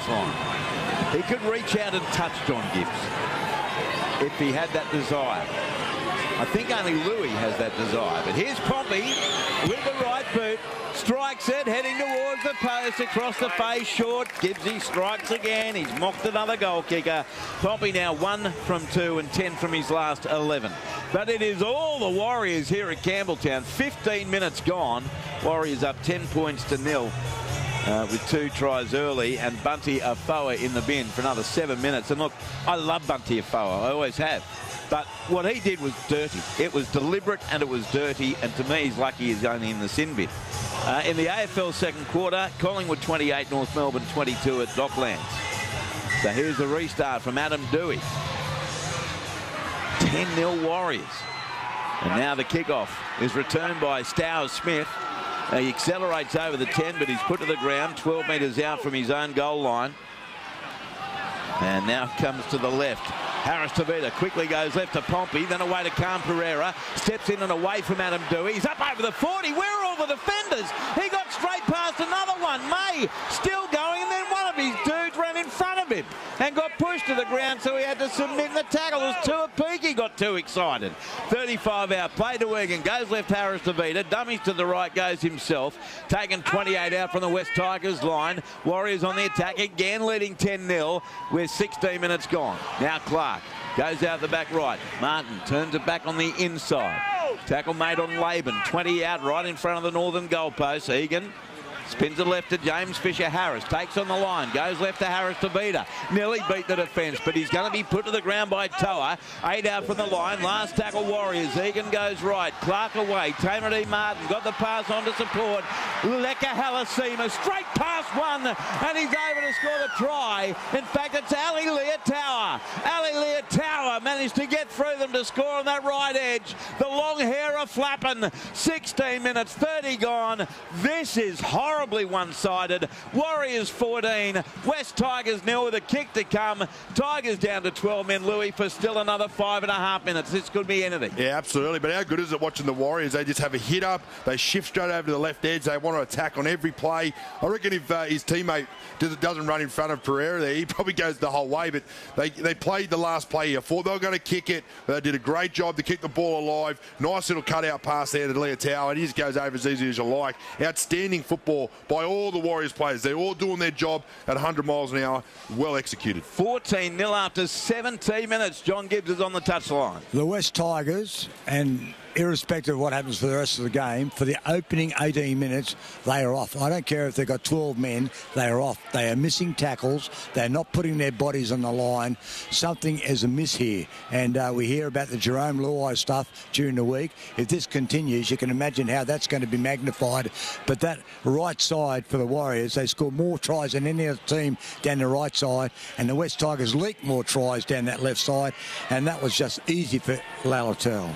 touchline. He could reach out and touch John Gibbs if he had that desire. I think only Louis has that desire. But here's Pompey with the right boot. Strikes it, heading towards the post, across the face, short. Gibbsy strikes again. He's mocked another goal kicker. Pompey now 1 from 2 and 10 from his last 11. But it is all the Warriors here at Campbelltown. 15 minutes gone. Warriors up 10 points to 0. With 2 tries early, and Bunty Afoa in the bin for another 7 minutes. And look, I love Bunty Afoa. I always have. But what he did was dirty. It was deliberate and it was dirty. And to me, he's lucky he's only in the sin bin. In the AFL second quarter, Collingwood 28, North Melbourne 22 at Docklands. So here's the restart from Adam Doueihi. 10-0 Warriors. And now the kickoff is returned by Stowers Smith. He accelerates over the 10, but he's put to the ground 12 metres out from his own goal line. And now comes to the left. Harris Tavita quickly goes left to Pompey, then away to Cam Pereira. Steps in and away from Adam Doueihi. He's up over the 40. Where are all the defenders? He got straight past another one. May still going, and then one of his dudes ran in front of him and got pushed to the ground, so he had to submit in the tackle. It was Tuapiki got too excited. 35 out, play to Egan, goes left Harris Tavita, dummies to the right, goes himself. Taken 28 out from the West Tigers line. Warriors on the attack again, leading 10-0 with 16 minutes gone. Now Clark goes out the back right. Martin turns it back on the inside. Tackle made on Laban. 20 out right in front of the northern goalpost. Egan spins it left to James Fisher-Harris. Takes on the line. Goes left to Harris Tavita. Nearly beat the defence, but he's going to be put to the ground by Toa. 8 out from the line. Last tackle Warriors. Egan goes right. Clark away. Tamaree Martin got the pass on to support. Leka Halasima straight past one, and he's over to score the try. In fact, it's Ali Leotawa. Ali Leotawa managed to get through them to score on that right edge. The long hair are flapping. 16 minutes, 30 gone. This is horribly one-sided. Warriors 14, West Tigers 0 with a kick to come. Tigers down to 12 men. Louis for still another 5.5 minutes. This could be anything. Yeah, absolutely. But how good is it watching the Warriors? They just have a hit up. They shift straight over to the left edge. They want to attack on every play. I reckon if his teammate doesn't run in front of Pereira there, he probably goes the whole way. But they played the last play here. Thought they were going to kick it. They did a great job to keep the ball alive. Nice little cut-out pass there to Leotawa. It just goes over as easy as you like. Outstanding football by all the Warriors players. They're all doing their job at 100 miles an hour. Well executed. 14-0 after 17 minutes. John Gibbs is on the touchline. The West Tigers, and irrespective of what happens for the rest of the game, for the opening 18 minutes, they are off. I don't care if they've got 12 men, they are off. They are missing tackles. They're not putting their bodies on the line. Something is amiss here. And we hear about the Jerome Luai stuff during the week. If this continues, you can imagine how that's going to be magnified. But that right side for the Warriors, they score more tries than any other team down the right side. And the West Tigers leak more tries down that left side. And that was just easy for Leotawa,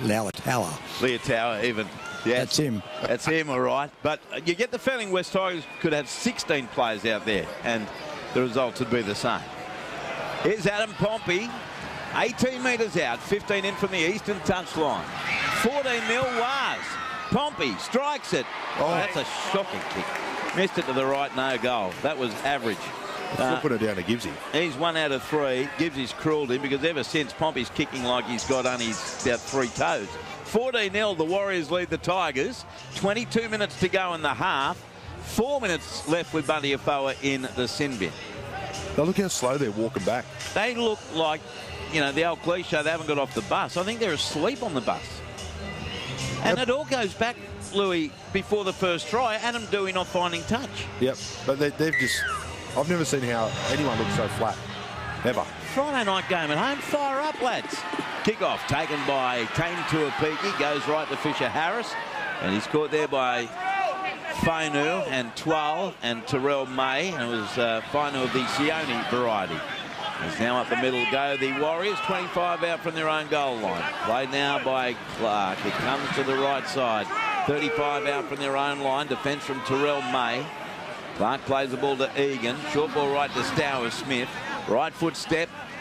even. Yes, that's him. That's him, all right. But you get the feeling West Tigers could have 16 players out there, and the results would be the same. Here's Adam Pompey, 18 metres out, 15 in from the eastern touchline. 14-0 Wars. Pompey strikes it. Oh, that's a shocking kick. Missed it to the right, no goal. That was average. Put it down to Gibbsy. He's 1 out of 3. Gibbsy's cruelled him because ever since Pompey's kicking like he's got only about 3 toes. 14-0, the Warriors lead the Tigers. 22 minutes to go in the half. 4 minutes left with Bunty Afoa in the sin bin. Now look how slow they're walking back. They look like, you know, the old cliche, they haven't got off the bus. I think they're asleep on the bus. And it all goes back, Louis, before the first try. Adam Doueihi not finding touch. Yep, but they've just... I've never seen how anyone looks so flat, ever. Friday night game at home, fire up, lads. Kick-off taken by Tane Tuapiki, goes right to Fisher-Harris, and he's caught there by Fainu and Twal and Terrell May, and it was Fainu of the Sione variety. He's now up the middle go the Warriors, 25 out from their own goal line. Played now by Clark. It comes to the right side. 35 out from their own line. Defence from Terrell May. Clark plays the ball to Egan. Short ball right to Stowers Smith. Right foot step.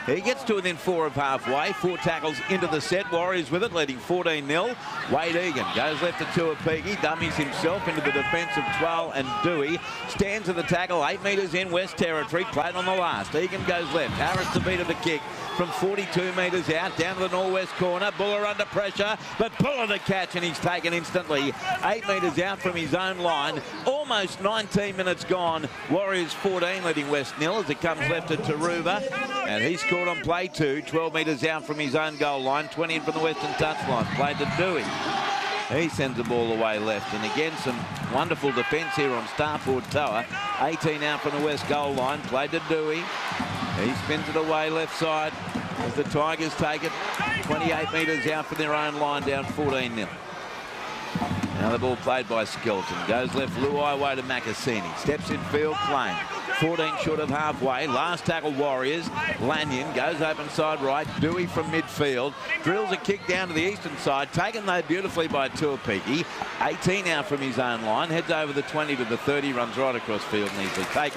He gets to within 4 of halfway. 4 tackles into the set. Warriors with it, leading 14-0. Wade Egan goes left to Tuapiki, dummies himself into the defence of Twal and Dewey. Stands at the tackle, 8 metres in West Territory, played on the last. Egan goes left. Harris to beat of the kick from 42 metres out, down to the northwest corner. Buller under pressure, but Buller to catch, and he's taken instantly. 8 metres out from his own line. Almost 19 minutes gone. Warriors 14, leading West nil as it comes left to Taruva, and he's caught on play 2, 12 metres out from his own goal line, 20 in from the western touchline. Played to Dewey. He sends the ball away left, and again some wonderful defence here on Starford Tower. 18 out from the west goal line. Played to Dewey. He spins it away left side as the Tigers take it 28 metres out from their own line, down 14-0. Now the ball played by Skelton. Goes left, Luai way to Macassini. Steps in field, playing. 14 short of halfway. Last tackle Warriors. Lanyon goes open side right. Dewey from midfield. Drills a kick down to the eastern side. Taken though beautifully by Tuapiki. 18 out from his own line. Heads over the 20 to the 30. Runs right across field and easily taken.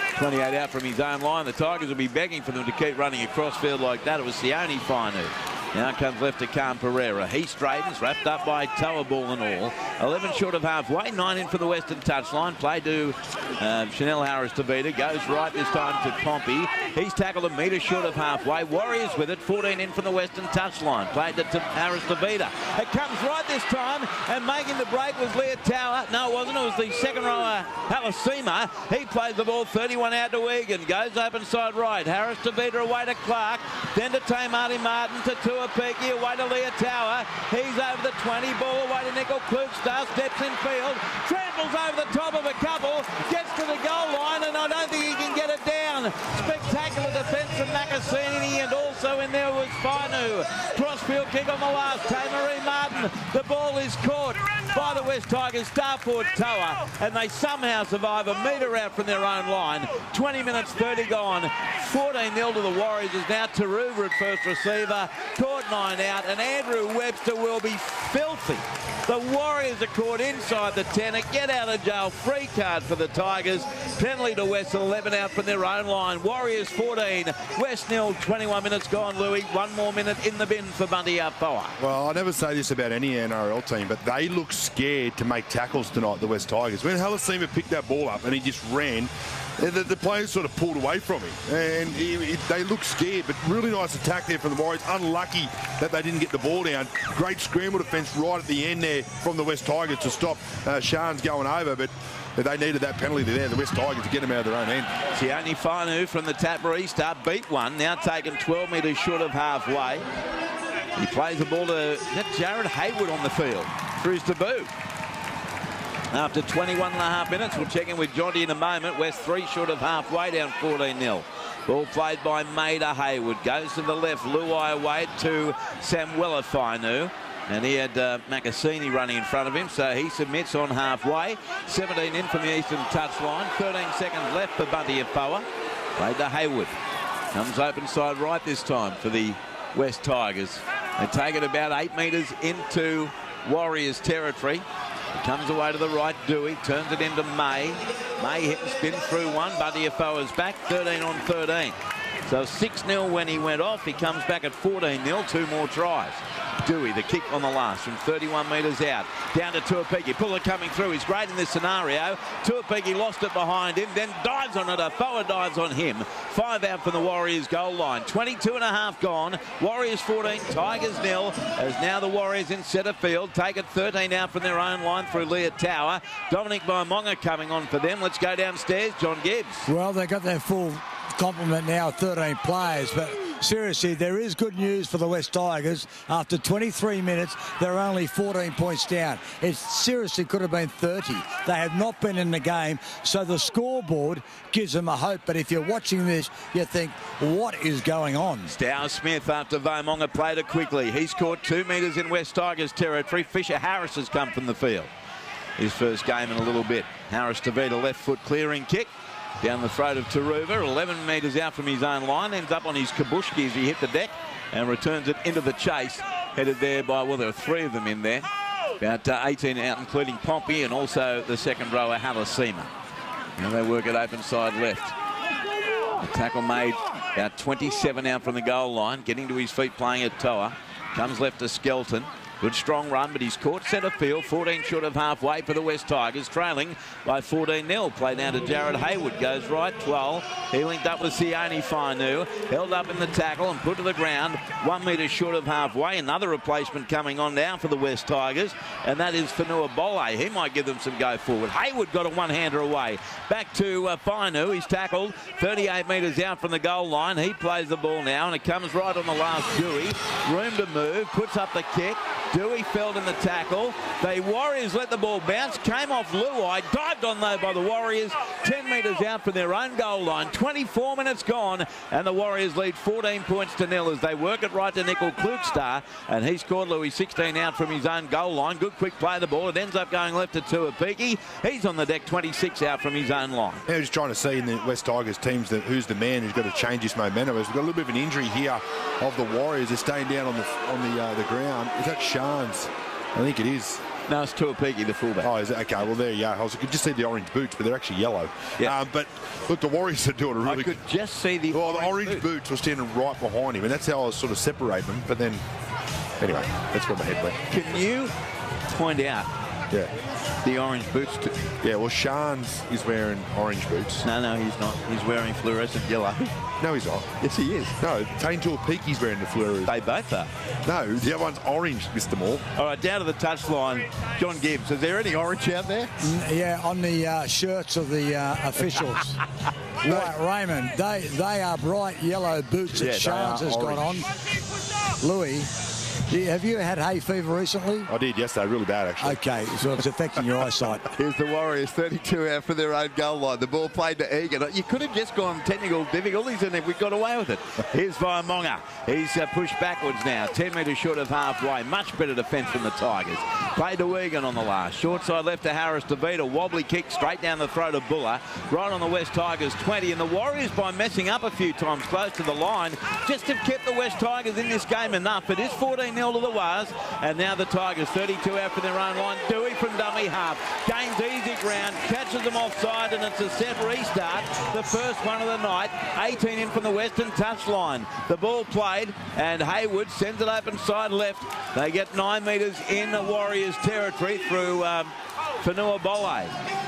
28 out from his own line. The Tigers will be begging for them to keep running across field like that. It was Sione Fainu. Now comes left to Khan Pereira. He straightens, wrapped up by Toa ball and all. 11 short of halfway, 9 in for the western touchline. Play to Chanel Harris-Tavita. Goes right this time to Pompey. He's tackled a metre short of halfway. Warriors with it, 14 in from the western touchline. Played to Harris-Tavita. It comes right this time, and making the break was Leah Tower. No, it wasn't. It was the second rower, Halasima. He plays the ball 31 out to Egan. Goes open side right. Harris-Tavita away to Clark. Then to Tamati Martin to Tuapiki, away to Leah Tower. He's over the 20, ball away to Nickel Klugstar, steps in field, tramples over the top of a couple, gets to the goal line, and I don't think he can get it down. Spectacular defence from Macassini, and also in there was Fainu. Crossfield kick on the last, Tamari Martin. The ball is caught by the West Tigers, Starford Toa, and they somehow survive a metre out from their own line. 20 minutes 30 gone. 14-0 to the Warriors is now Taruva at first receiver. Caught 9 out, and Andrew Webster will be filthy. The Warriors are caught inside the 10. A get out of jail free card for the Tigers. Penalty to West, 11 out from their own line. Warriors 14, West nil, 21 minutes gone, Louis. One more minute in the bin for Bunty Afoa. Well, I never say this about any NRL team, but they look scared to make tackles tonight, the West Tigers. When Halasima picked that ball up and he just ran, the players sort of pulled away from him, and they look scared. But really nice attack there from the Warriors. Unlucky that they didn't get the ball down. Great scramble defence right at the end there from the West Tigers to stop Shans going over, but they needed that penalty there, the West Tigers, to get them out of their own end. Sione Fainu from the tap restart beat one, now taken 12 metres short of halfway. He plays the ball to Jared Hayward on the field for his debut. After 21 and a half minutes, we'll check in with Jonty in a moment. West 3 short of halfway, down 14-0. Ball played by Maida Hayward. Goes to the left, Luai away to Samuela Fainu. And he had Macassini running in front of him, so he submits on halfway. 17 in from the eastern touchline. 13 seconds left for Bunty Afoa. Played to Hayward. Comes open side right this time for the West Tigers. They take it about 8 metres into Warriors territory. It comes away to the right, Dewey turns it into May. May hit and spin through one. Bunty Afoa's back, 13 on 13. So 6-0 when he went off. He comes back at 14-0, 2 more tries. Dewey, the kick on the last from 31 metres out. Down to Tuapiki. Puller coming through. He's great in this scenario. Tuapiki lost it behind him, then dives on it. Afoa dives on him. 5 out from the Warriors goal line. 22 and a half gone. Warriors 14, Tigers 0. As now the Warriors in centre field. Take it 13 out from their own line through Leah Tower. Dominic Baimonga coming on for them. Let's go downstairs. John Gibbs. Well, they got their full complement now, 13 players, but seriously, there is good news for the West Tigers. After 23 minutes, they're only 14 points down. It seriously could have been 30. They have not been in the game, so the scoreboard gives them a hope. But if you're watching this, you think, what is going on? Stow Smith after Baimonga played it quickly. He's caught 2 metres in West Tigers territory. Fisher Harris has come from the field. His first game in a little bit. Harris-Tavita left foot clearing kick. Down the throat of Taruva, 11 metres out from his own line, ends up on his kabushki as he hit the deck and returns it into the chase. Headed there by, well, there are 3 of them in there. About 18 out, including Pompey and also the second rower, Halasima. And they work it open side left. A tackle made about 27 out from the goal line. Getting to his feet, playing at Toa. Comes left to Skelton. Good strong run, but he's caught centre field. 14 short of halfway for the West Tigers, trailing by 14-0. Play down to Jared Hayward. Goes right, 12. He linked up with Sione Fainu. Held up in the tackle and put to the ground. 1 metre short of halfway. Another replacement coming on now for the West Tigers, and that is Fanua Bole. He might give them some go forward. Hayward got a one-hander away. Back to Fainu. He's tackled 38 metres out from the goal line. He plays the ball now, and it comes right on the last Dewey. Room to move. Puts up the kick. Dewey felled in the tackle. The Warriors let the ball bounce. Came off Luai. Dived on though by the Warriors. 10 metres out from their own goal line. 24 minutes gone. And the Warriors lead 14 points to 0 as they work it right to Nickel Klugstar. And he scored Louis 16 out from his own goal line. Good quick play of the ball. It ends up going left to Tuapiki. He's on the deck, 26 out from his own line. Yeah, just trying to see in the West Tigers teams that who's the man who's got to change this momentum. We've got a little bit of an injury here of the Warriors. They're staying down on the ground. Is that Shans? I think it is. No, it's Tuapiki, the fullback. Oh, is it? Okay, well, there you go. I could just see the orange boots, but they're actually yellow. Yeah. But, look, the Warriors are doing a really I could just see the orange boots were standing right behind him, and that's how I was sort of separating them. But then, anyway, that's where my head went. Can you point out the orange boots? Yeah, well, Shans is wearing orange boots. No, he's not. He's wearing fluorescent yellow. No, he's not. Yes, he is. No, Tane Tuapiki's wearing the fluorescent. They both are. No, the other one's orange, Mr. Moore. All right, down to the touchline. John Gibbs, is there any orange out there? Yeah, on the shirts of the officials. Right, Raymond, they are bright yellow boots that Shans has got on. Louis, have you had hay fever recently? I did yesterday, really bad actually. Okay, so it's affecting your eyesight. Here's the Warriors, 32 out for their own goal line. The ball played to Egan. You could have just gone technical difficulties and we got away with it. Here's Vaimonga. He's pushed backwards now, 10 metres short of halfway. Much better defence from the Tigers. Played to Egan on the last. Short side left to Harris DeVita. Wobbly kick straight down the throat of Buller. Right on the West Tigers 20. And the Warriors, by messing up a few times close to the line, just have kept the West Tigers in this game enough. It is 14-0 to the Wars, and now the Tigers 32 out for their own line. Dewey from dummy half gains easy ground, catches them offside, and it's a set restart, the first one of the night. 18 in from the western touchline. The ball played, and Hayward sends it open side left. They get 9 metres in the Warriors territory through Fanua Bole.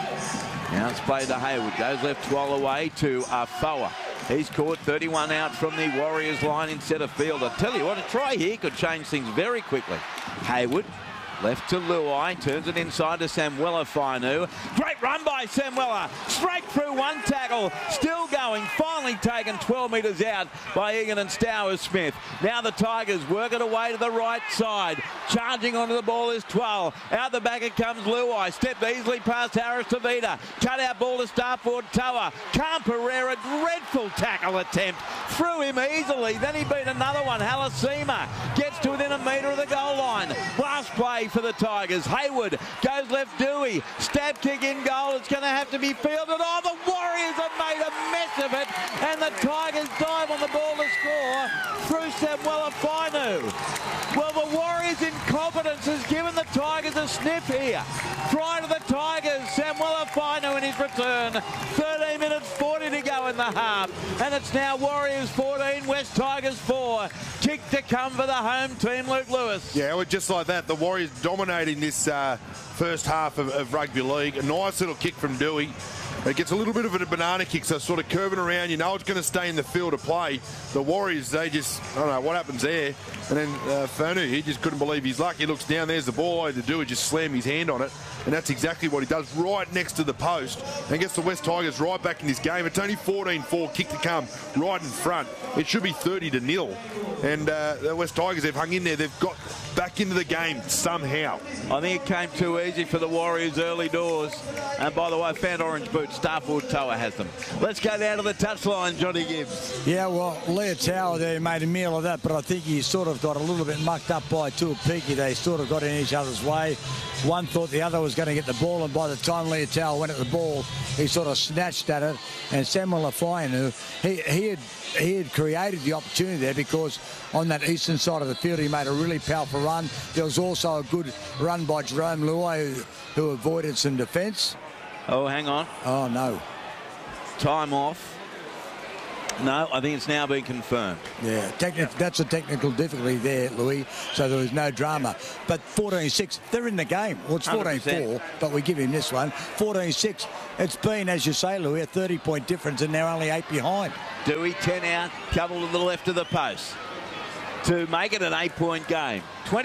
Now it's played to Hayward, goes left 12 away to Foa. He's caught 31 out from the Warriors line in centre field. I tell you what, a try here could change things very quickly. Hayward, left to Luai, turns it inside to Samuela Fainu. Great run by Samuela, straight through one tackle, still going, finally taken 12 metres out by Egan and Stowers Smith. Now the Tigers work it away to the right side. Charging onto the ball is 12. Out the back it comes Luai, stepped easily past Harris Tavita. Cut out ball to Starford Toa. Khan Pereira, dreadful tackle attempt. Threw him easily, then he beat another one. Halasima gets to within a metre of the goal line. Last play for the Tigers. Hayward goes left Dewey. Stab kick in goal. It's going to have to be fielded. Oh, the Warriors have made a mess of it. And the Tigers dive on the ball to score through Samuela Fainu. Well, the Warriors' incompetence has given the Tigers a sniff here. Try to the Tigers. Samuela Fainu in his return. 13 minutes 40 to go in the half. And it's now Warriors 14, West Tigers 4. Kick to come for the home team, Luke Lewis. Yeah, well, just like that, the Warriors dominating this first half of rugby league. A nice little kick from Dewey. It gets a little bit of a banana kick, so sort of curving around. You know it's going to stay in the field of play. The Warriors, they just, I don't know what happens there. And then Fainu, he just couldn't believe his luck. He looks down, there's the ball. The Dewey just slammed his hand on it. And that's exactly what he does, right next to the post. And gets the West Tigers right back in this game. It's only 14-4, kick to come right in front. It should be 30-0. And the West Tigers, they've hung in there. They've got back into the game somehow. I think it came too easy for the Warriors early doors. And by the way, found orange boots. Starford Toa has them. Let's go down to the touchline, Johnny Gibbs. Yeah, well, Leah Tower there made a meal of that, but I think he sort of got a little bit mucked up by Tuapiki. They sort of got in each other's way. One thought the other was going to get the ball, and by the time Leah Tower went at the ball, he sort of snatched at it. And Samuel Fainu, he had created the opportunity there because on that eastern side of the field, he made a really powerful run. There was also a good run by Jerome Luai, who avoided some defence. Oh, hang on. Oh, no. Time off. No, I think it's now been confirmed. Yeah, that's a technical difficulty there, Louis, so there was no drama. But 14-6, they're in the game. Well, it's 14-4, but we give him this one. 14-6, it's been, as you say, Louis, a 30-point difference, and they're only 8 behind. Dewey, 10 out, couple to the left of the post to make it an 8-point game.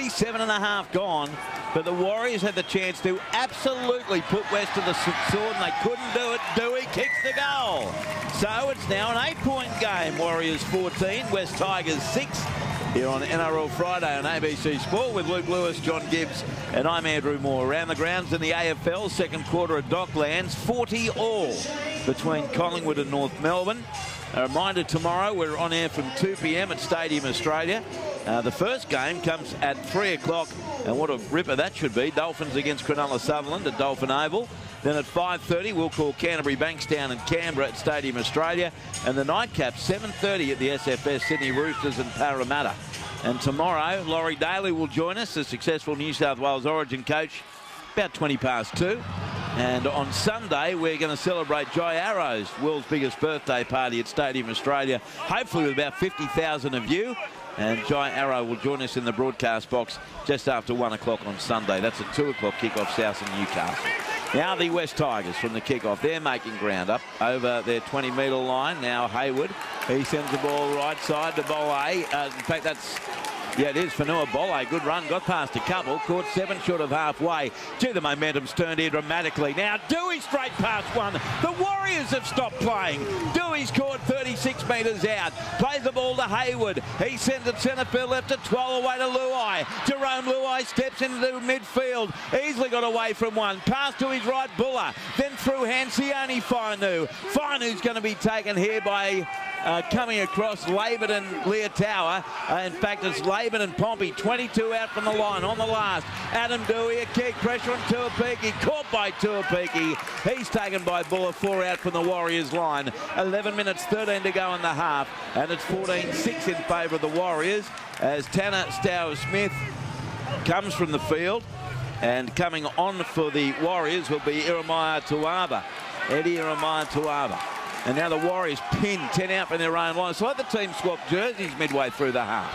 27.5 gone, but the Warriors had the chance to absolutely put West to the sword, and they couldn't do it. Dewey kicks the goal. So it's now an 8-point game. Warriors 14, West Tigers 6. Here on NRL Friday on ABC Sport with Luke Lewis, John Gibbs, and I'm Andrew Moore. Around the grounds in the AFL, second quarter at Docklands, 40 all between Collingwood and North Melbourne. A reminder, tomorrow we're on air from 2 p.m. at Stadium Australia. The first game comes at 3 o'clock, and what a ripper that should be. Dolphins against Cronulla Sutherland at Dolphin Oval. Then at 5:30 we'll call Canterbury Bankstown and Canberra at Stadium Australia. And the nightcap 7:30 at the SFS, Sydney Roosters and Parramatta. And tomorrow Laurie Daly will join us, the successful New South Wales Origin coach, about 2. And on Sunday, we're going to celebrate Jai Arrow's world's biggest birthday party at Stadium Australia, hopefully with about 50,000 of you. And Jai Arrow will join us in the broadcast box just after 1 o'clock on Sunday. That's a 2 o'clock kick-off south in Newcastle. Now the West Tigers from the kick-off. They're making ground up over their 20-metre line. Now Hayward. He sends the ball right side to Bolle. In fact, that's... Yeah, it is Fanua Bolle. Good run. Got past a couple. Caught 7 short of halfway. Gee, the momentum's turned here dramatically. Now Dewey straight past one. The Warriors have stopped playing. Dewey's caught 36 metres out. Plays the ball to Hayward. He sends it centre field left to 12 away to Luai. Jerome Luai steps into midfield. Easily got away from one. Pass to his right, Buller. Then through Hancioni Fainu. Fainu's going to be taken here by... coming across Laban and Leotawa. In fact, it's Laban and Pompey. 22 out from the line on the last. Adam Dewey, a kick, pressure on Tuapiki. Caught by Tuapiki. He's taken by Buller. 4 out from the Warriors line. 11 minutes, 13 to go in the half. And it's 14-6 in favour of the Warriors as Tanner Stowers-Smith comes from the field. And coming on for the Warriors will be Iremaya Tuava. Eddie Iremaya Tuava. And now the Warriors pin 10 out from their own line. So let the team swap jerseys midway through the half.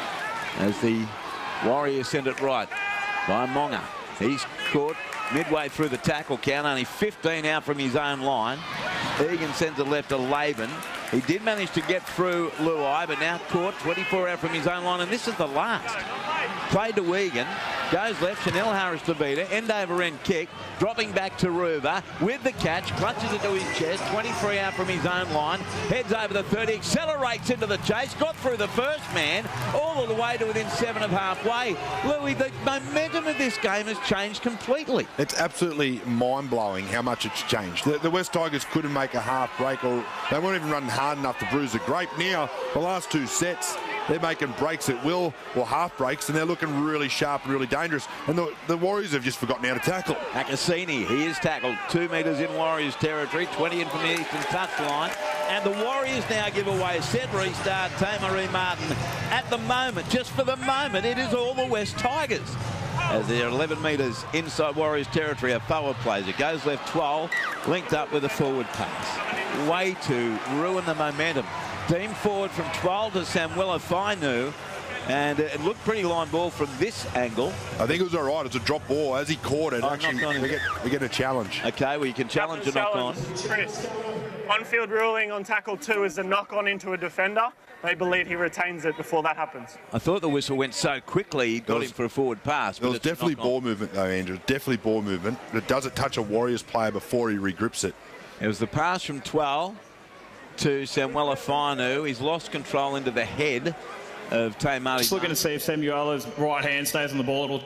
As the Warriors send it right by Monga. He's caught midway through the tackle count. Only 15 out from his own line. Egan sends it left to Laban. He did manage to get through Luai, but now caught 24 out from his own line. And this is the last. Played to Egan. Goes left, Chanel Harris to beat her. End over end kick. Dropping back to Ruva with the catch. Clutches it to his chest. 23 out from his own line. Heads over the 30. Accelerates into the chase. Got through the first man. All the way to within 7 of halfway. Louis, the momentum of this game has changed completely. It's absolutely mind-blowing how much it's changed. The West Tigers couldn't make a half break, or they weren't even running hard enough to bruise the grape. Now, the last 2 sets, they're making breaks at will, or half breaks, and they're looking really sharp and really dangerous. And the Warriors have just forgotten how to tackle. Akassini, he is tackled 2 metres in Warriors territory, 20 in from the eastern touchline. And the Warriors now give away a set restart. Marie Martin. At the moment, just for the moment, it is all the West Tigers. As they're 11 metres inside Warriors territory, a forward plays. It goes left 12, linked up with a forward pass. Way to ruin the momentum. Team forward from 12 to Samuela Fainu. And it looked pretty line ball from this angle. I think it was all right. It's a drop ball. As he caught it, actually, we get a challenge. Okay, well, you can challenge a knock-on. Chris, on-field ruling on tackle 2 is a knock-on into a defender. They believe he retains it before that happens. I thought the whistle went so quickly, he got him for a forward pass. There was definitely ball movement, though, Andrew. Definitely ball movement. But it doesn't touch a Warriors player before he regrips it. It was the pass from 12 to Samuela Fainu. He's lost control into the head of Taimari. Just looking to see if Samuela's right hand stays on the ball.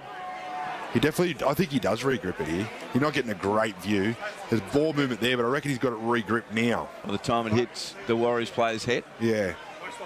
He definitely, I think he does regrip it here. You're not getting a great view. There's ball movement there, but I reckon he's got it regripped now. By the time it hits the Warriors player's head? Yeah.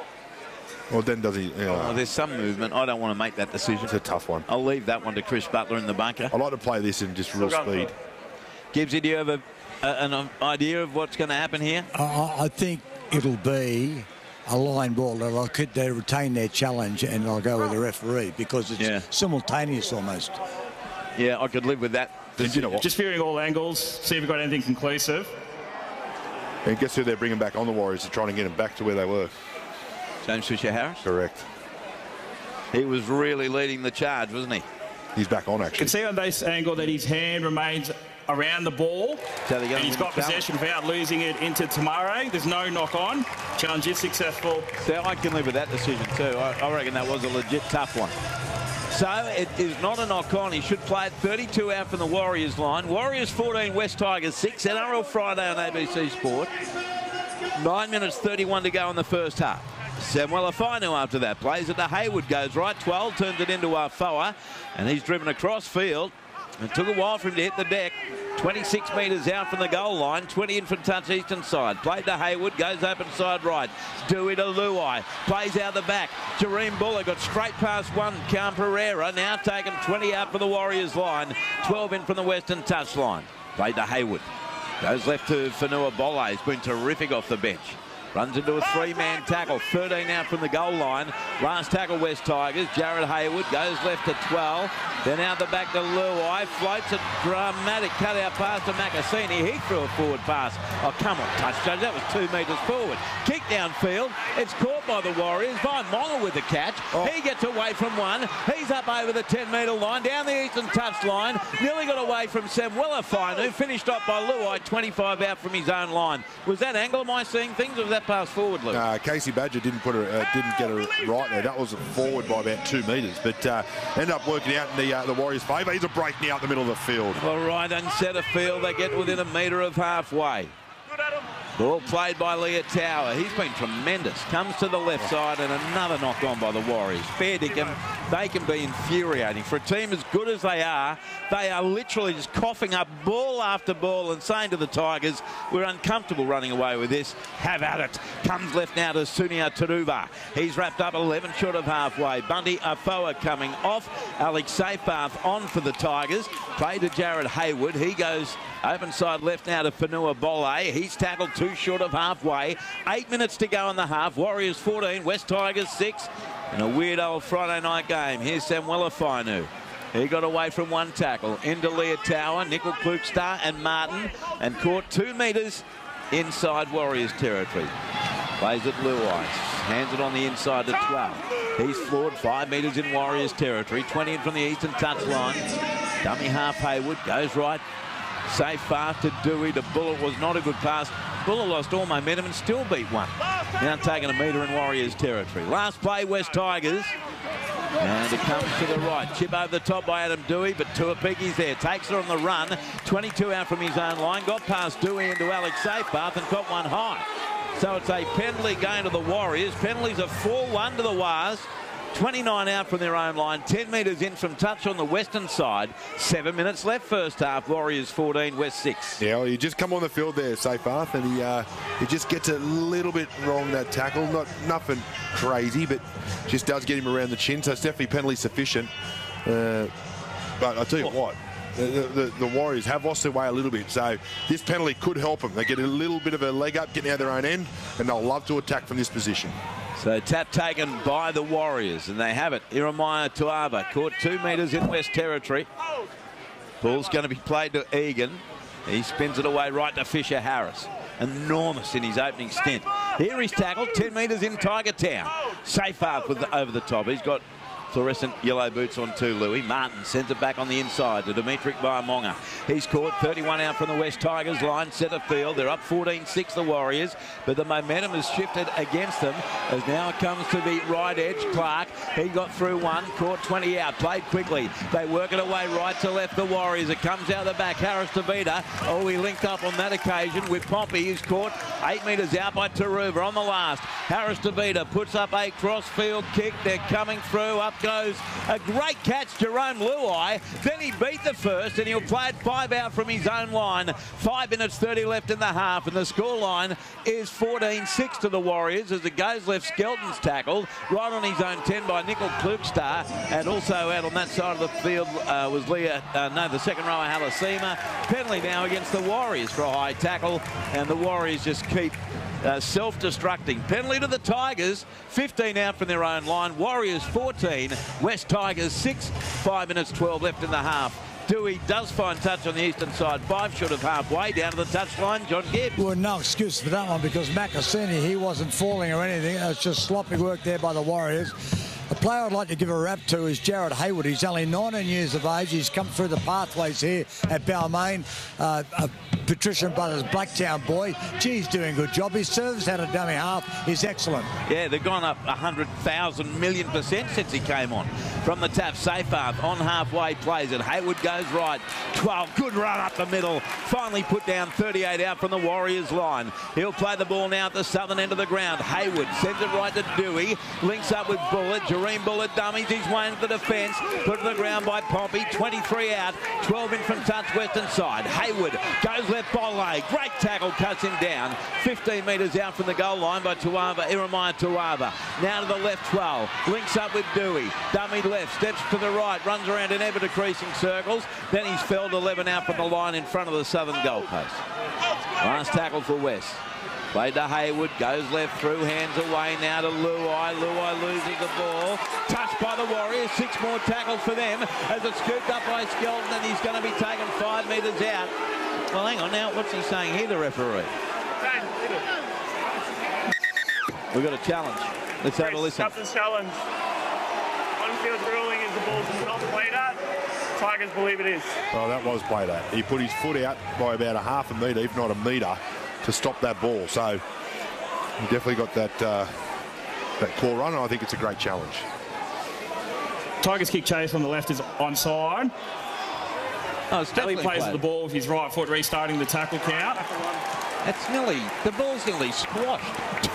Well, then does he? Well, there's some movement. I don't want to make that decision. It's a tough one. I'll leave that one to Chris Butler in the bunker. I like to play this in just real speed. Gibbsy, do you have an idea of what's going to happen here? I think it'll be a line ball. They retain their challenge, and I'll go with the referee because it's simultaneous almost. Yeah, I could live with that. Just viewing all angles, see if we've got anything conclusive. And guess who they're bringing back on the Warriors to try and get them back to where they were? James Fisher-Harris? Correct. He was really leading the charge, wasn't he? He's back on, You actually. can see on this angle that his hand remains around the ball, So they're going and he's with got the challenge. possession without losing it into Tamare. There's no knock on. Challenge is successful. So I can live with that decision too. I reckon that was a legit tough one. So it is not a knock on. He should play it 32 out from the Warriors line. Warriors 14, West Tigers 6. NRL Friday on ABC Sport. 9 minutes 31 to go in the first half. Samuel Afinu after that plays it to Hayward, goes right 12, turns it into Afoa, and he's driven across field. It took a while for him to hit the deck. 26 metres out from the goal line, 20 in from touch eastern side. Played to Hayward, goes open side right. Dewey to Luai, plays out the back. Jareem Buller got straight past one. Cam Pereira now taken 20 out for the Warriors line, 12 in from the western touch line. Played to Hayward, goes left to Fanua Bolle. He's been terrific off the bench. Runs into a three-man tackle, 13 out from the goal line. Last tackle, West Tigers. Jared Hayward goes left to 12. Then out the back to Luai. Floats a dramatic cutout pass to Macassini. He threw a forward pass. Oh, come on, touch judge. That was 2 metres forward. Kick downfield. It's caught by the Warriors. Monga with the catch. He gets away from one. He's up over the 10-metre line, down the eastern touch line. Nearly got away from Samuel Afinu. Finished up by Luai, 25 out from his own line. Was that angle? Am I seeing things, or was that pass forward, Luke? Casey Badger didn't get her right there. That was forward by about 2 metres, but ended up working out in the Warriors' favour. He's a break now out the middle of the field. All right, and centre field, they get within a metre of halfway. Ball played by Leah Tower. He's been tremendous. Comes to the left side and another knock on by the Warriors. Fair dinkum. They can be infuriating. For a team as good as they are literally just coughing up ball after ball and saying to the Tigers, we're uncomfortable running away with this. Have at it. Comes left now to Sunia Taruva. He's wrapped up 11 short of halfway. Bunty Afoa coming off. Alex Seyfarth on for the Tigers. Play to Jared Hayward. He goes open side left now to Fanua Bolle. He's tackled 2 short of halfway. 8 minutes to go in the half. Warriors 14, West Tigers 6. And a weird old Friday night game. Here's Samuel Afinu. He got away from one tackle. Into Leah Tower, Nickel Klukstar and Martin. And caught 2 metres inside Warriors territory. Plays at Luai. Hands it on the inside to 12. He's floored 5 metres in Warriors territory. 20 in from the eastern touch line. Dummy half Hayward. Goes right. Safe fast to Dewey. To Buller was not a good pass. Buller lost all momentum and still beat one. Now taking a metre in Warriors territory. Last play, West Tigers. And it comes to the right. Chip over the top by Adam Dewey, but Tuapike's there. Takes her on the run. 22 out from his own line. Got past Dewey into Alex Seyfarth and caught one high. So it's a penalty going to the Warriors. Penalties are 4-1 to the Wars. 29 out from their own line, 10 metres in from touch on the western side. 7 minutes left first half. Warriors 14, West 6. Yeah, well, you just come on the field there, Seyfarth, and he just gets a little bit wrong, that tackle. Nothing crazy, but just does get him around the chin, so it's definitely penalty sufficient. But I'll tell you what, the Warriors have lost their way a little bit, so this penalty could help them. They get a little bit of a leg up, getting out their own end, and they'll love to attack from this position. So tap taken by the Warriors, and they have it. Iremaya Tuava caught 2 metres in West Territory. Ball's going to be played to Egan. He spins it away right to Fisher Harris. Enormous in his opening stint. Here he's tackled 10 metres in Tiger Town. Seyfarth with over the top. He's got fluorescent yellow boots on too, Louis. Martin sends it back on the inside to Dimitri Monga. He's caught 31 out from the West Tigers line, centre field. They're up 14-6, the Warriors, but the momentum has shifted against them as now it comes to the right edge. Clark, he got through one, caught 20 out, played quickly. They work it away right to left, the Warriors. It comes out the back, Harris Tavita. Oh, he linked up on that occasion with Pompey. He's caught 8 metres out by Taruva on the last. Harris Tavita puts up a cross-field kick. They're coming through. Up goes a great catch, Jerome Luai. Then he beat the first, and he'll play it 5 out from his own line. 5 minutes 30 left in the half, and the scoreline is 14-6 to the Warriors as it goes left. Skelton's tackled right on his own 10 by Nickel Klukstar, and also out on that side of the field was the second rower Halasima. Penalty now against the Warriors for a high tackle, and the Warriors just keep self-destructing. Penalty to the Tigers. 15 out from their own line. Warriors 14, West Tigers 6. 5 minutes 12 left in the half. Dewey does find touch on the eastern side. 5 short of halfway down to the touchline. John Gibbs. Well, no excuse for that one because Macassini, he wasn't falling or anything. It was just sloppy work there by the Warriors. A player I'd like to give a rap to is Jared Hayward. He's only 19 years of age. He's come through the pathways here at Balmain. Patrician Brothers Blacktown boy. Gee, he's doing a good job. His service out of dummy half is excellent. Yeah, they've gone up 100,000 million% since he came on. From the tap, Seyfarth on halfway plays it. Hayward goes right. 12, good run up the middle. Finally put down 38 out from the Warriors line. He'll play the ball now at the southern end of the ground. Hayward sends it right to Dewey. Links up with Bullitt. Jareem Bullitt dummies his way into the defence. Put to the ground by Pompey. 23 out. 12 in from touch western side. Hayward goes left by leg. Great tackle, cuts him down. 15 metres out from the goal line by Jeremiah Tuava. Now to the left 12. Links up with Dewey. Dummy left. Steps to the right. Runs around in ever decreasing circles. Then he's felled 11 out from the line in front of the southern goalpost. Last tackle for West. Played to Hayward, goes left through, hands away now to Luai. Luai loses the ball. Touched by the Warriors, 6 more tackles for them as it's scooped up by Skelton and he's going to be taken 5 metres out. Well, hang on now, what's he saying here, the referee? We've got a challenge. Let's have a listen. Captain's challenge. On-field ruling is the ball does not played at. Tigers believe it is. Oh, that was played at. He put his foot out by about a half a metre, if not a metre, to stop that ball. So he definitely got that call run, and I think it's a great challenge. Tigers kick chase on the left is onside. Oh, it's Kelly definitely plays played. the ball with his right foot, restarting the tackle count. It's nearly, the ball's nearly squashed.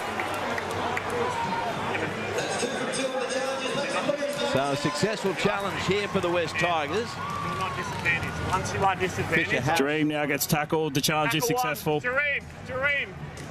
So a successful challenge here for the West Tigers. Not disadvantage. Once you are disadvantage. Dream now gets tackled. The challenge is successful. Jareem.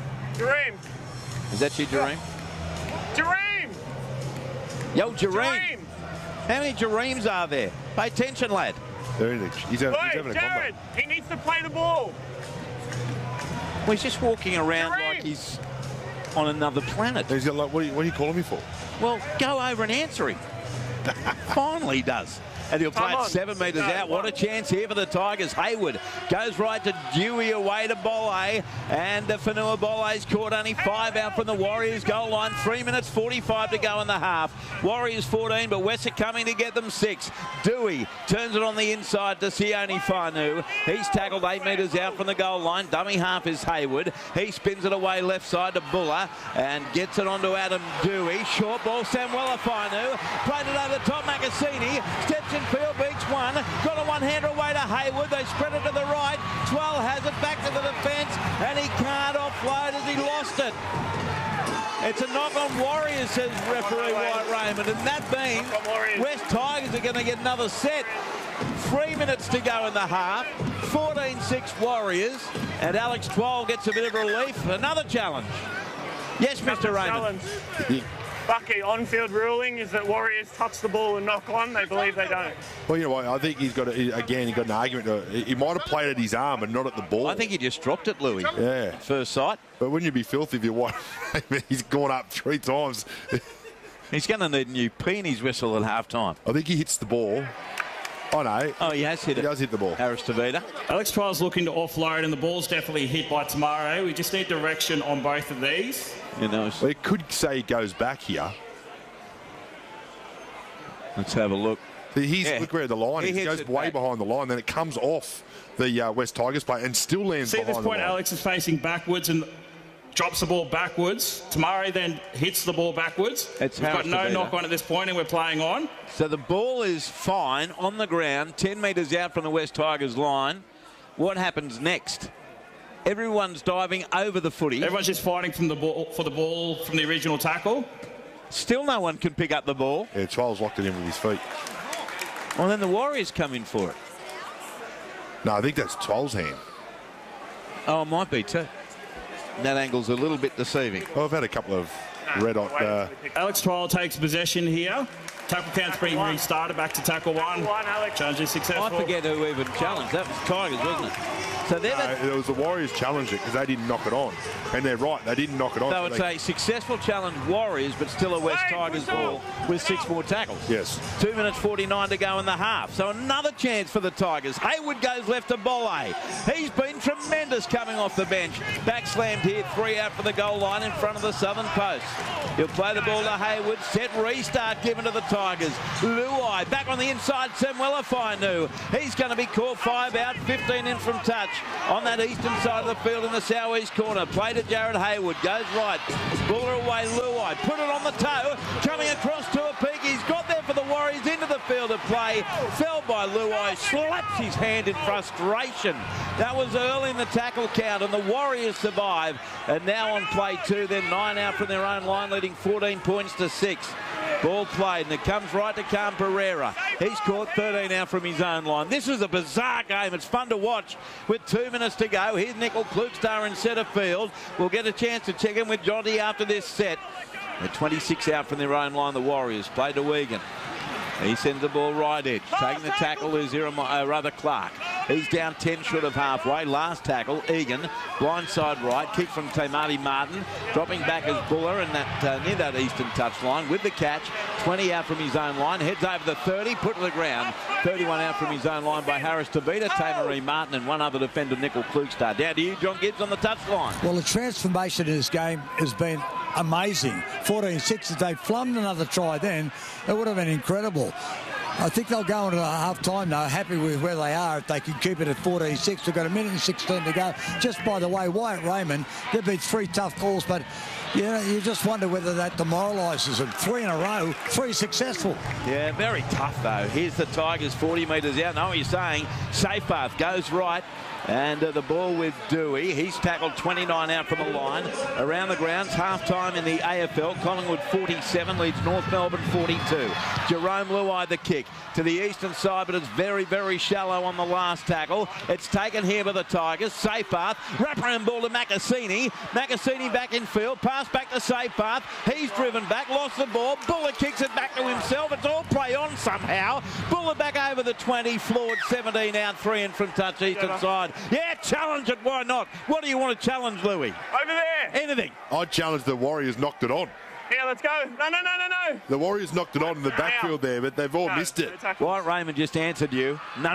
Is that you, Jareem? Jareem. Yo, Jareem. How many Jareems are there? Pay attention, lad. He's having a Jared, he needs to play the ball. Well, he's just walking around Jareem. like he's on another planet. He's got like, what are you calling me for? Well, go over and answer him. Finally he does. And he'll play it 7 metres out. What a chance here for the Tigers. Hayward goes right to Dewey, away to Bolle. And Fanua Bolle's caught only 5 out from the Warriors goal line. 3 minutes 45 to go in the half. Warriors 14, but West are coming to get them 6. Dewey turns it on the inside to Sione Fanu. He's tackled 8 metres out from the goal line. Dummy half is Hayward. He spins it away left side to Buller and gets it onto Adam Dewey. Short ball, Samuela Fanu. Played it over the top, Macassini. Steps in field, beats one. Got a one-hander away to Hayward. They spread it to the right. Twell has it back to the defence and he can't offload as he lost it. It's a knock on Warriors, says referee White Raymond, and that means West Tigers are going to get another set. 3 minutes to go in the half. 14-6 Warriors, and Alex Twell gets a bit of relief. Another challenge. Yes, Mr. Raymond. Bucky, on-field ruling is that Warriors touch the ball and knock on. They believe they don't. Well, you know what? I think he's got an argument. He might have played at his arm and not at the ball. I think he just dropped it, Louis. Yeah. First sight. But wouldn't you be filthy if you watch? He's gone up 3 times. He's going to need a new pee in his whistle at half-time. I think he hits the ball. Oh, no. Oh, he has hit it. He does hit the ball. Harris Tavita. Alex Twell's looking to offload, and the ball's definitely hit by Tamare. We just need direction on both of these. You know, well, it could say he goes back here. Let's have a look. Look where the line is. It goes way behind the line, then it comes off the West Tigers play and still lands behind the line. See, at this point, Alex is facing backwards and drops the ball backwards. Tamare then hits the ball backwards. We've got no knock on at this point, and we're playing on. So the ball is fine on the ground, 10 metres out from the West Tigers line. What happens next? Everyone's diving over the footy. Everyone's just fighting for the ball from the original tackle. Still no one can pick up the ball. Yeah, Twell's locked it in with his feet. Well, then the Warriors come in for it. No, I think that's Twell's hand. Oh, it might be too. That angle's a little bit deceiving. Well, I've had a couple of red hot... Alex Twell takes possession here. Tackle count's been restarted back to tackle one. Challenge is successful. I forget who even challenged. That was Tigers, wasn't it? So it was the Warriors challenged it because they didn't knock it on. And they're right, they didn't knock it on. So it's a successful challenge Warriors, but still a West Tigers ball with 6 more tackles. Yes. 2 minutes 49 to go in the half. So another chance for the Tigers. Hayward goes left to Bolle. He's been tremendous coming off the bench. Back slammed here, 3 out for the goal line in front of the southern post. He'll play the ball to Hayward. Set restart given to the Tigers. Luai back on the inside. Samuela Fainu. He's going to be caught 5 out, 15 in from touch on that eastern side of the field in the southeast corner. Play to Jared Hayward. Goes right. Buller away. Luai. Put it on the toe. Coming across to a peak. He's got there for the Warriors into the field of play. Fell by Luai. Slaps his hand in frustration. That was early in the tackle count, and the Warriors survive. And now on play 2, they're 9 out from their own line, leading 14 points to 6. Ball played, and it comes right to Cam Pereira. He's caught 13 out from his own line. This is a bizarre game. It's fun to watch with 2 minutes to go. Here's Nickel Klukstar in centre field. We'll get a chance to check in with Jonty after this set. They're 26 out from their own line, the Warriors. Play to Wigan. He sends the ball right edge. Taking the tackle is Clark. He's down 10 short of halfway. Last tackle, Egan. Blindside right. Kick from Tamati Martin. Dropping back as Buller in that near that eastern touchline with the catch. 20 out from his own line. Heads over the 30. Put to the ground. 31 out from his own line by Harris Tavita. Tamari Martin and one other defender, Nickel Klukstar. Down to you, John Gibbs on the touchline. Well, the transformation in this game has been amazing. 14-6. If they flummed another try then, it would have been incredible. I think they'll go into half-time now, happy with where they are. If they can keep it at 14-6, they've got 1 minute and 16 to go. Just by the way, Wyatt Raymond, they've been 3 tough calls, but you just wonder whether that demoralises them. 3 in a row, 3 successful. Yeah, very tough, though. Here's the Tigers 40 metres out. Know what you're saying. Safe path goes right. And the ball with Dewey. He's tackled 29 out from the line. Around the grounds, half-time in the AFL. Collingwood 47 leads North Melbourne 42. Jerome Luai the kick to the eastern side, but it's very, very shallow on the last tackle. It's taken here by the Tigers. Safe path. Wraparound ball to Macassini. Macassini back in field. Pass back to Safe path. He's driven back. Lost the ball. Buller kicks it back to himself. It's all play on somehow. Buller back over the 20. Floored 17 out. 3 in from touch eastern side. Yeah, challenge it. Why not? What do you want to challenge, Louis? Over there. Anything. I'd challenge the Warriors knocked it on. Yeah, let's go. No. The Warriors knocked it on in the backfield there, but they've all missed it. Wyatt Raymond just answered you. No.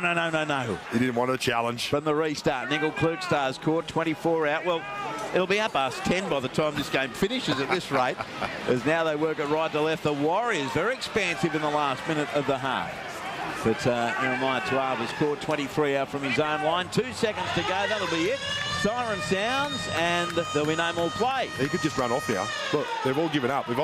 He didn't want a challenge. From the restart, Nickel Klukstar's caught 24 out. Well, it'll be up us 10 by the time this game finishes at this rate, as now they work it right to left. The Warriors very expansive in the last minute of the half. But Jeremiah Tuave has caught 23 out from his own line. 2 seconds to go. That'll be it. Siren sounds, and there'll be no more play. He could just run off now. Look, they've all given up.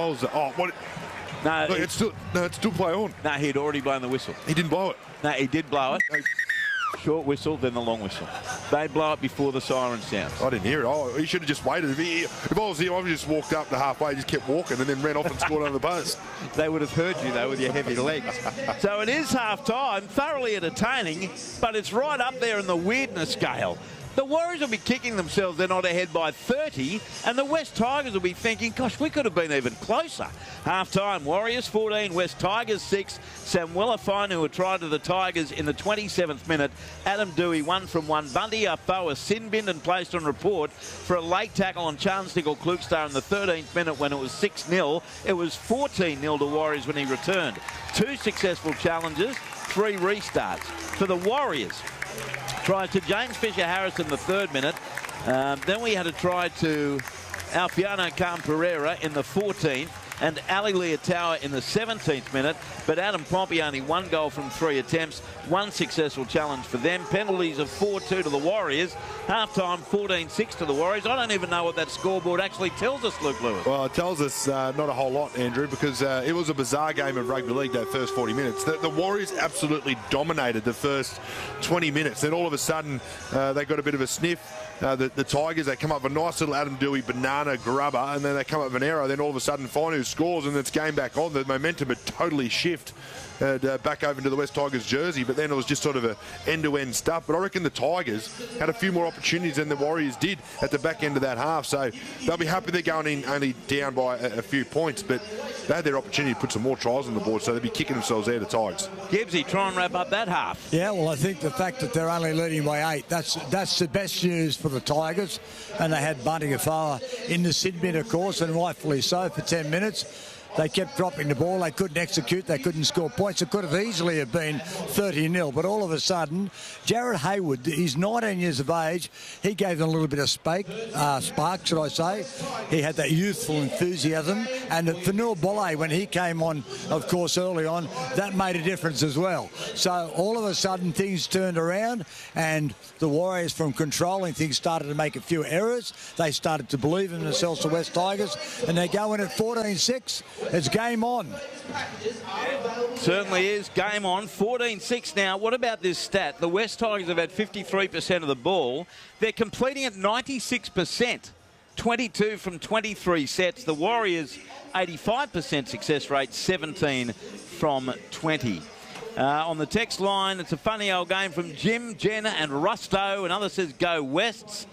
No, look, it's still play on. No, he'd already blown the whistle. He didn't blow it. No, he did blow it. Short whistle, then the long whistle. They blow it before the siren sounds. I didn't hear it. He should have just waited. If I was him, I would have just walked up to halfway, just kept walking, and then ran off and scored under the post. They would have heard you, though, with your heavy legs. So it is half-time, thoroughly entertaining, but it's right up there in the weirdness scale. The Warriors will be kicking themselves they're not ahead by 30, and the West Tigers will be thinking, gosh, we could have been even closer. Half-time, Warriors 14, West Tigers 6. Samuela Fainu, who tried to the Tigers in the 27th minute. Adam Dewey 1 from 1. Bundy Afoa sin-binned and placed on report for a late tackle on Chance Nickel Klukstar in the 13th minute when it was 6-0. It was 14-0 to Warriors when he returned. 2 successful challenges, 3 restarts. For the Warriors, try to James Fisher-Harris in the 3rd minute. Then we had a try to Alfiano Cam Pereira in the 14th. And Ali Leotawa in the 17th minute. But Adam Pompey only 1 goal from 3 attempts. 1 successful challenge for them. Penalties of 4-2 to the Warriors. Half-time 14-6 to the Warriors. I don't even know what that scoreboard actually tells us, Luke Lewis. Well, it tells us not a whole lot, Andrew, because it was a bizarre game of rugby league that first 40 minutes. The Warriors absolutely dominated the first 20 minutes. Then all of a sudden, they got a bit of a sniff. the Tigers, they come up with a nice little Adam Dewey banana grubber, and then they come up with an error. Then all of a sudden, find who scores, and it's game back on. The momentum had totally shift back over into the West Tigers jersey, but then it was just sort of a end-to-end stuff. But I reckon the Tigers had a few more opportunities than the Warriors did at the back end of that half, so they'll be happy they're going in only down by a few points, but they had their opportunity to put some more tries on the board, so they'll be kicking themselves out, the Tigers. Gibbsy, try and wrap up that half. Yeah, well, I think the fact that they're only leading by 8, that's the best news for the Tigers, and they had Bunty Afoa in the Sydney, of course, and rightfully so, for 10 minutes. They kept dropping the ball. They couldn't execute. They couldn't score points. It could have easily have been 30-0. But all of a sudden, Jared Hayward, he's 19 years of age. He gave them a little bit of spark, should I say. He had that youthful enthusiasm. And Fanua Bolle, when he came on, of course, early on, that made a difference as well. So all of a sudden, things turned around, and the Warriors, from controlling things, started to make a few errors. They started to believe in themselves, the West Tigers, and they go in at 14-6. It's game on. Certainly is. Game on. 14-6 now. What about this stat? The West Tigers have had 53% of the ball. They're completing at 96%. 22 from 23 sets. The Warriors, 85% success rate, 17 from 20. On the text line, it's a funny old game from Jim, Jen and Rusto. Another says go Wests.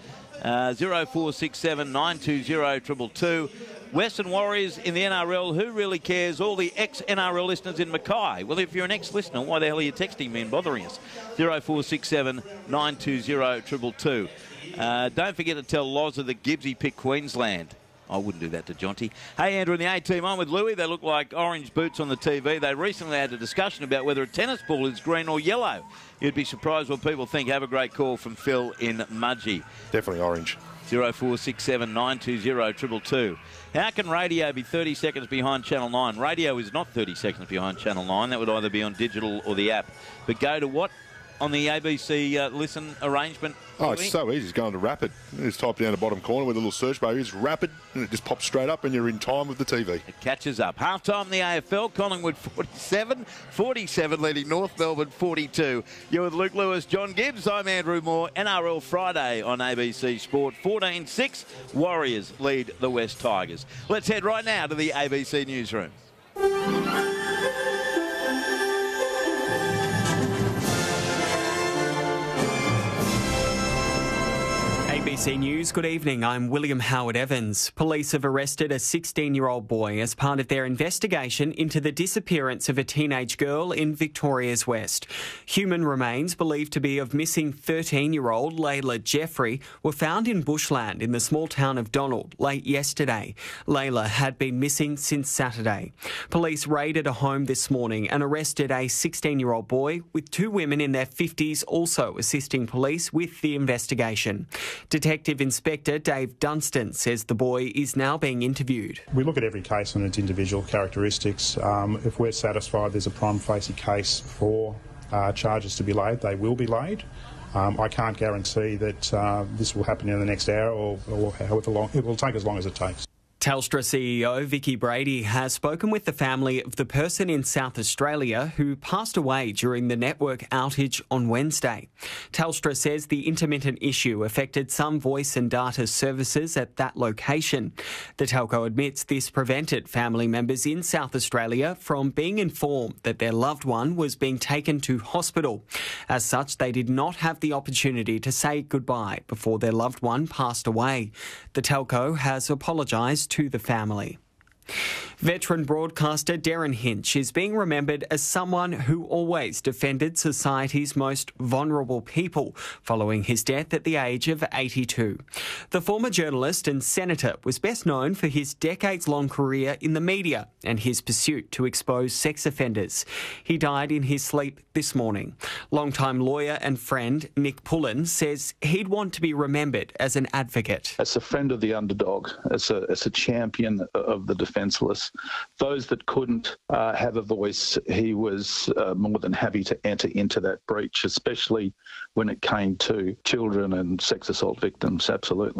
0467 920 222. Western Warriors in the NRL, who really cares? All the ex-NRL listeners in Mackay. Well, if you're an ex-listener, why the hell are you texting me and bothering us? 0467 920 222. Don't forget to tell Loza that Gibbsy picked Queensland. I wouldn't do that to Jonty. Hey, Andrew, in the A-team, I'm with Louis. They look like orange boots on the TV. They recently had a discussion about whether a tennis ball is green or yellow. You'd be surprised what people think. Have a great call from Phil in Mudgee. Definitely orange. 0467 920 222. How can radio be 30 seconds behind Channel 9? Radio is not 30 seconds behind Channel 9. That would either be on digital or the app. But go to what on the ABC listen arrangement? Oh, it's so easy. It's going to Rapid. You just type down the bottom corner where the little search bar is, Rapid, and it just pops straight up and you're in time with the TV. It catches up. Half-time in the AFL, Collingwood 47, 47 leading North Melbourne 42. You're with Luke Lewis, John Gibbs. I'm Andrew Moore. NRL Friday on ABC Sport. 14-6, Warriors lead the West Tigers. Let's head right now to the ABC newsroom. ABC News, good evening. I'm William Howard Evans. Police have arrested a 16-year-old boy as part of their investigation into the disappearance of a teenage girl in Victoria's West. Human remains believed to be of missing 13-year-old Layla Jeffrey were found in bushland in the small town of Donald late yesterday. Layla had been missing since Saturday. Police raided a home this morning and arrested a 16-year-old boy, with 2 women in their 50s also assisting police with the investigation. Detective Inspector Dave Dunstan says the boy is now being interviewed. We look at every case on its individual characteristics. If we're satisfied there's a prima facie case for charges to be laid, they will be laid. I can't guarantee that this will happen in the next hour or however long. It will take as long as it takes. Telstra CEO Vicky Brady has spoken with the family of the person in South Australia who passed away during the network outage on Wednesday. Telstra says the intermittent issue affected some voice and data services at that location. The telco admits this prevented family members in South Australia from being informed that their loved one was being taken to hospital. As such, they did not have the opportunity to say goodbye before their loved one passed away. The telco has apologised to the family. Veteran broadcaster Darren Hinch is being remembered as someone who always defended society's most vulnerable people following his death at the age of 82. The former journalist and senator was best known for his decades-long career in the media and his pursuit to expose sex offenders. He died in his sleep this morning. Longtime lawyer and friend Nick Pullen says he'd want to be remembered as an advocate. As a friend of the underdog, as a champion of the defenceless, those that couldn't have a voice, he was more than happy to enter into that breach, especially when it came to children and sex assault victims, absolutely.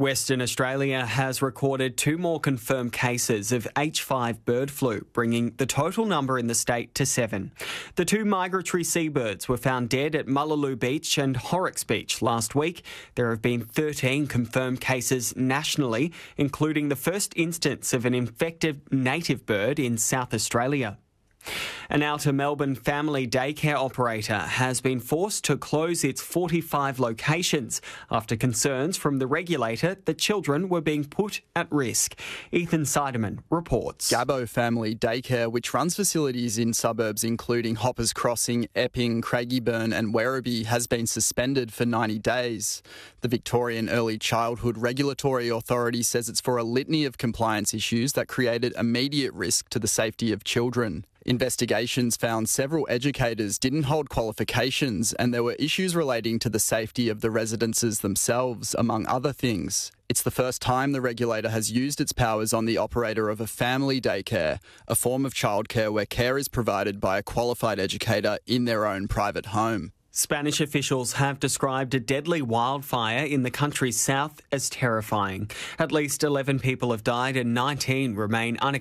Western Australia has recorded 2 more confirmed cases of H5 bird flu, bringing the total number in the state to 7. The 2 migratory seabirds were found dead at Mullaloo Beach and Horrocks Beach last week. There have been 13 confirmed cases nationally, including the first instance of an infected native bird in South Australia. An outer Melbourne family daycare operator has been forced to close its 45 locations after concerns from the regulator that children were being put at risk. Ethan Seidemann reports. Gabbo Family Daycare, which runs facilities in suburbs including Hoppers Crossing, Epping, Craigieburn and Werribee, has been suspended for 90 days. The Victorian Early Childhood Regulatory Authority says it's for a litany of compliance issues that created immediate risk to the safety of children. Investigations found several educators didn't hold qualifications and there were issues relating to the safety of the residences themselves, among other things. It's the first time the regulator has used its powers on the operator of a family daycare, a form of childcare where care is provided by a qualified educator in their own private home. Spanish officials have described a deadly wildfire in the country's south as terrifying. At least 11 people have died and 19 remain unaccounted